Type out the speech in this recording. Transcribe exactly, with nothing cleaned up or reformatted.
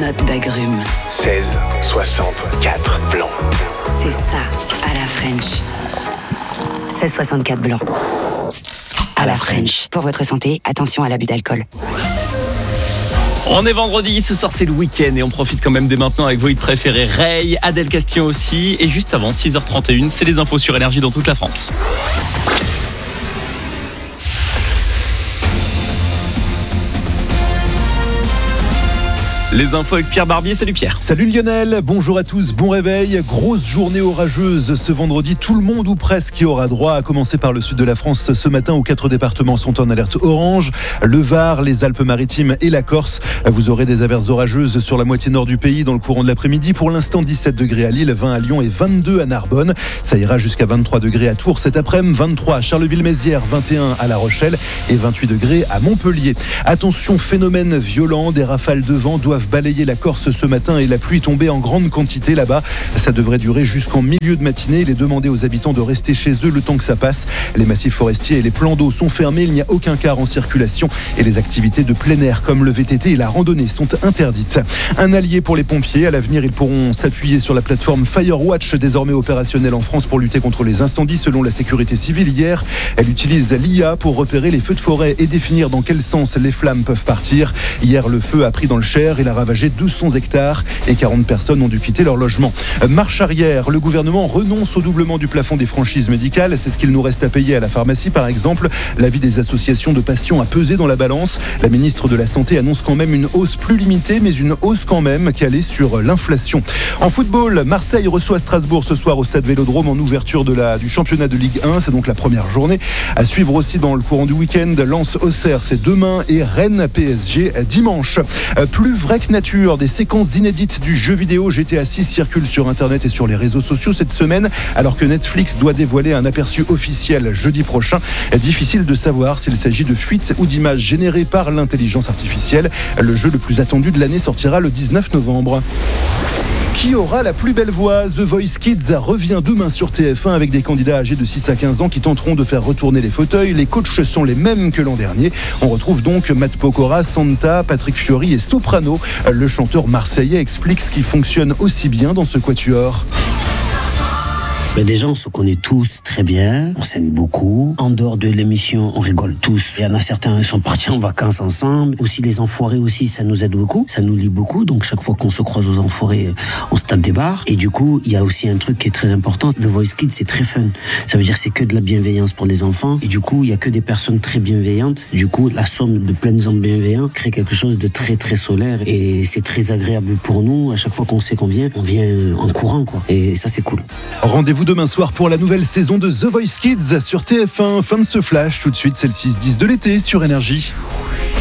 notes d'agrumes. seize soixante-quatre blanc. C'est ça, à la French. seize soixante-quatre blanc. À la French. Pour votre santé, attention à l'abus d'alcool. On est vendredi, ce soir c'est le week-end et on profite quand même dès maintenant avec vos hits préférés. Ray, Adèle Castillon aussi. Et juste avant, six heures trente et une, c'est les infos sur Énergie dans toute la France. Les infos avec Pierre Barbier, salut Pierre. Salut Lionel, bonjour à tous, bon réveil. Grosse journée orageuse ce vendredi, tout le monde ou presque y aura droit, à commencer par le sud de la France ce matin où quatre départements sont en alerte orange. Le Var, les Alpes-Maritimes et la Corse. Vous aurez des averses orageuses sur la moitié nord du pays dans le courant de l'après-midi. Pour l'instant, dix-sept degrés à Lille, vingt à Lyon et vingt-deux à Narbonne. Ça ira jusqu'à vingt-trois degrés à Tours cet après-midi, vingt-trois à Charleville-Mézières, vingt et un à La Rochelle et vingt-huit degrés à Montpellier. Attention, phénomène violent, des rafales de vent doivent balayer la Corse ce matin et la pluie tombée en grande quantité là-bas. Ça devrait durer jusqu'en milieu de matinée. Il est demandé aux habitants de rester chez eux le temps que ça passe. Les massifs forestiers et les plans d'eau sont fermés. Il n'y a aucun car en circulation et les activités de plein air comme le V T T et la randonnée sont interdites. Un allié pour les pompiers. À l'avenir, ils pourront s'appuyer sur la plateforme Firewatch, désormais opérationnelle en France pour lutter contre les incendies selon la sécurité civile. Hier, elle utilise l'I A pour repérer les feux de forêt et définir dans quel sens les flammes peuvent partir. Hier, le feu a pris dans le Cher. Il a ravagé deux cents hectares et quarante personnes ont dû quitter leur logement. Marche arrière, le gouvernement renonce au doublement du plafond des franchises médicales. C'est ce qu'il nous reste à payer à la pharmacie par exemple. L'avis des associations de patients a pesé dans la balance. La ministre de la Santé annonce quand même une hausse plus limitée, mais une hausse quand même calée sur l'inflation. En football, Marseille reçoit Strasbourg ce soir au stade Vélodrome en ouverture de la, du championnat de Ligue un. C'est donc la première journée. À suivre aussi dans le courant du week-end, Lens-Auxerre c'est demain et Rennes-P S G dimanche. Plus vrai que nature, des séquences inédites du jeu vidéo G T A six circulent sur internet et sur les réseaux sociaux cette semaine, alors que Netflix doit dévoiler un aperçu officiel jeudi prochain. Difficile de savoir s'il s'agit de fuites ou d'images générées par l'intelligence artificielle. Le jeu le plus attendu de l'année sortira le dix-neuf novembre. Qui aura la plus belle voix? The Voice Kids revient demain sur T F un avec des candidats âgés de six à quinze ans qui tenteront de faire retourner les fauteuils. Les coachs sont les mêmes que l'an dernier. On retrouve donc Matt Pokora, Santa, Patrick Fiori et Soprano. Le chanteur marseillais explique ce qui fonctionne aussi bien dans ce quatuor. Ben déjà, on se connaît tous très bien, on s'aime beaucoup. En dehors de l'émission, on rigole tous. Il y en a certains qui sont partis en vacances ensemble. Aussi, les enfoirés aussi, ça nous aide beaucoup. Ça nous lie beaucoup. Donc, chaque fois qu'on se croise aux enfoirés, on se tape des barres. Et du coup, il y a aussi un truc qui est très important. The Voice Kids, c'est très fun. Ça veut dire que c'est que de la bienveillance pour les enfants. Et du coup, il y a que des personnes très bienveillantes. Du coup, la somme de plein d'hommes bienveillants crée quelque chose de très, très solaire. Et c'est très agréable pour nous. À chaque fois qu'on sait qu'on vient, on vient en courant, quoi. Et ça, c'est cool. Rendez-vous demain soir pour la nouvelle saison de The Voice Kids sur T F un. Fin de ce flash, tout de suite c'est le six dix de l'été sur Énergie.